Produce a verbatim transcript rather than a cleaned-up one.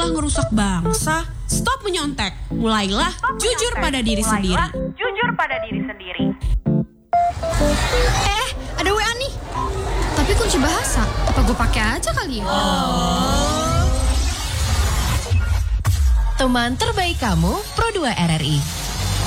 malah ngerusak bangsa. Stop menyontek. Mulailah Stop jujur menyontek. pada diri Mulailah sendiri. Jujur pada diri sendiri. Eh, ada W A nih. Tapi kunci bahasa. Apa gue pakai aja kali ya? Oh. Teman terbaik kamu, Pro dua R R I.